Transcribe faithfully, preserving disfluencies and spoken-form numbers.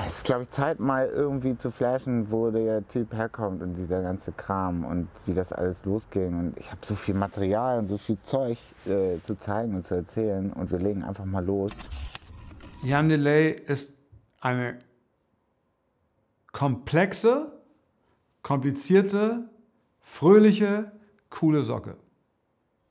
es ist, glaube ich, Zeit, mal irgendwie zu flashen, wo der Typ herkommt und dieser ganze Kram und wie das alles losging. Und ich habe so viel Material und so viel Zeug äh, zu zeigen und zu erzählen und wir legen einfach mal los. Jan Delay ist eine komplexe, komplizierte, fröhliche, coole Socke.